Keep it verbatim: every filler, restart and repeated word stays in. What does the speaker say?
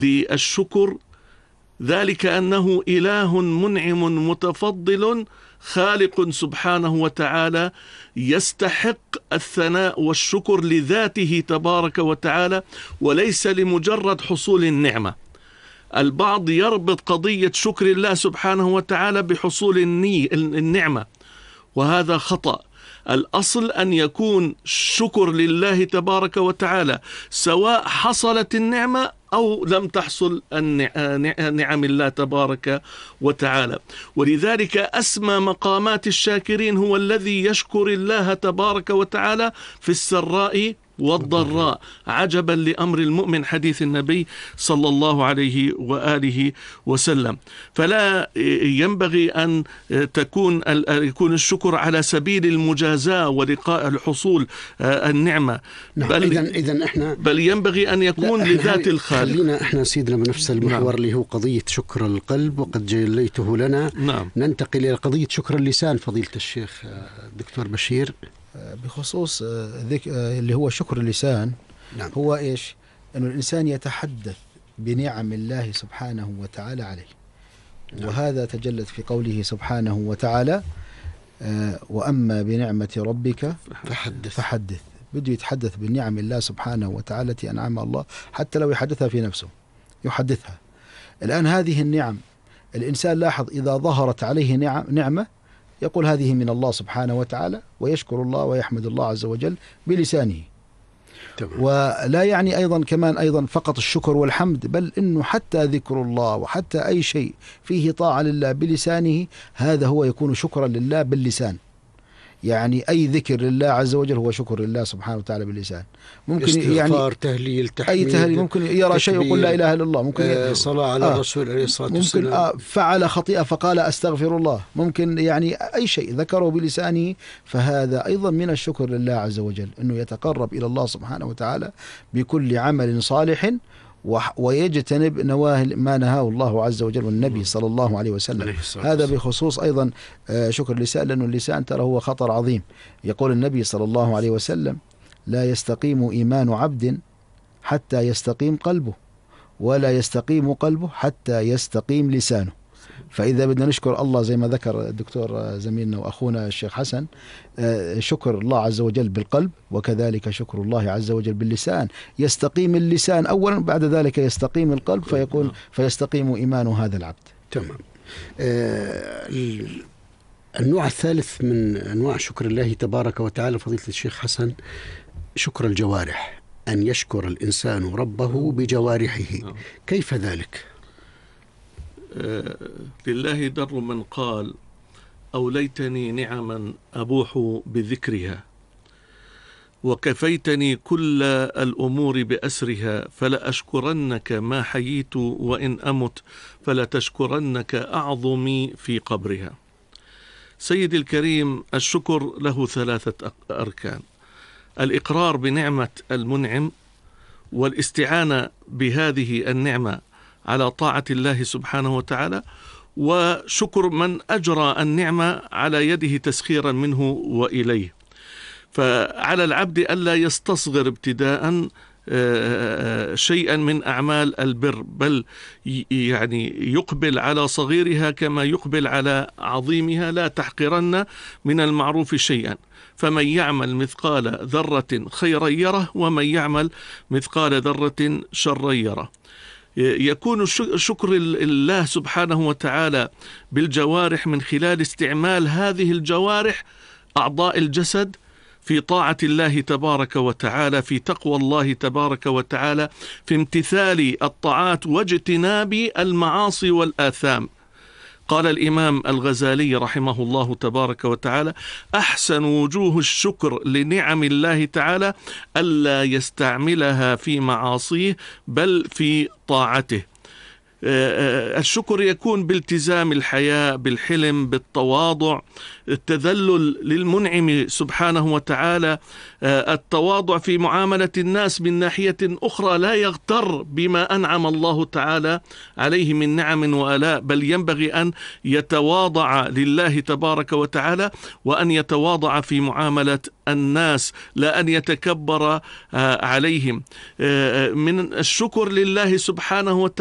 للشكر ذلك أنه إله منعم متفضل خالق سبحانه وتعالى يستحق الثناء والشكر لذاته تبارك وتعالى وليس لمجرد حصول النعمة. البعض يربط قضية شكر الله سبحانه وتعالى بحصول النعمة، وهذا خطأ. الأصل أن يكون شكر لله تبارك وتعالى سواء حصلت النعمة أو لم تحصل نعم الله تبارك وتعالى. ولذلك أسمى مقامات الشاكرين هو الذي يشكر الله تبارك وتعالى في السراء والضراء، عجبا لأمر المؤمن، حديث النبي صلى الله عليه وآله وسلم. فلا ينبغي أن تكون يكون الشكر على سبيل المجازاة ولقاء الحصول النعمة، بل, إذن إذن إحنا بل ينبغي أن يكون لذات الخالق. خلينا إحنا سيدنا بنفس المحور اللي هو قضية شكر القلب وقد جليته لنا. نعم. ننتقل إلى قضية شكر اللسان فضيلة الشيخ دكتور بشير، بخصوص ذك... اللي هو شكر اللسان. نعم. هو إيش؟ أن الإنسان يتحدث بنعم الله سبحانه وتعالى عليه. نعم. وهذا تجلت في قوله سبحانه وتعالى وأما بنعمة ربك فحدث, فحدث. بده يتحدث بنعم الله سبحانه وتعالى التي أنعم الله، حتى لو يحدثها في نفسه يحدثها. الآن هذه النعم الإنسان لاحظ إذا ظهرت عليه نعم نعمة يقول هذه من الله سبحانه وتعالى ويشكر الله ويحمد الله عز وجل بلسانه. تمام. ولا يعني أيضا كمان أيضا فقط الشكر والحمد، بل إنه حتى ذكر الله وحتى أي شيء فيه طاعة لله بلسانه هذا هو يكون شكرا لله باللسان. يعني أي ذكر لله عز وجل هو شكر لله سبحانه وتعالى باللسان. ممكن يعني تهليل تحميد، أي تهليل، ممكن يرى شيء يقول لا إله إلا الله، ممكن آه صلاة على آه الرسول عليه الصلاة والسلام، ممكن آه فعل خطيئة فقال أستغفر الله، ممكن يعني أي شيء ذكره بلسانه، فهذا أيضا من الشكر لله عز وجل أنه يتقرب إلى الله سبحانه وتعالى بكل عمل صالح ويجتنب نواهي ما نهاه الله عز وجل والنبي صلى الله عليه وسلم. هذا بخصوص أيضا شكر اللسان، لأن اللسان ترى هو خطر عظيم. يقول النبي صلى الله عليه وسلم لا يستقيم إيمان عبد حتى يستقيم قلبه، ولا يستقيم قلبه حتى يستقيم لسانه. فإذا بدنا نشكر الله زي ما ذكر الدكتور زميلنا وأخونا الشيخ حسن، شكر الله عز وجل بالقلب، وكذلك شكر الله عز وجل باللسان. يستقيم اللسان أولا، بعد ذلك يستقيم القلب فيكون فيستقيم إيمان هذا العبد. تمام. آه النوع الثالث من أنواع شكر الله تبارك وتعالى فضيلة الشيخ حسن شكر الجوارح، أن يشكر الإنسان ربه بجوارحه. كيف ذلك؟ آه لله در من قال أوليتني نعما أبوح بذكرها، وكفيتني كل الأمور بأسرها، فلا أشكرنك ما حييت وإن أمت، فلا تشكرنك أعظمي في قبرها. سيدي الكريم، الشكر له ثلاثة أركان: الإقرار بنعمة المنعم، والاستعانة بهذه النعمة على طاعة الله سبحانه وتعالى، وشكر من أجرى النعمة على يده تسخيرا منه وإليه. فعلى العبد ألا يستصغر ابتداء شيئا من أعمال البر، بل يعني يقبل على صغيرها كما يقبل على عظيمها. لا تحقرن من المعروف شيئا، فمن يعمل مثقال ذرة خيرا يره، ومن يعمل مثقال ذرة شرا يره. يكون شكر الله سبحانه وتعالى بالجوارح من خلال استعمال هذه الجوارح أعضاء الجسد في طاعة الله تبارك وتعالى، في تقوى الله تبارك وتعالى، في امتثال الطاعات واجتناب المعاصي والآثام. قال الإمام الغزالي رحمه الله تبارك وتعالى: أحسن وجوه الشكر لنعم الله تعالى ألا يستعملها في معاصيه بل في طاعته. الشكر يكون بالتزام الحياة، بالحلم، بالتواضع، التذلل للمنعم سبحانه وتعالى، التواضع في معاملة الناس من ناحية أخرى، لا يغتر بما أنعم الله تعالى عليه من نعم وآلاء، بل ينبغي أن يتواضع لله تبارك وتعالى، وأن يتواضع في معاملة الناس، لا أن يتكبر عليهم. من الشكر لله سبحانه وتعالى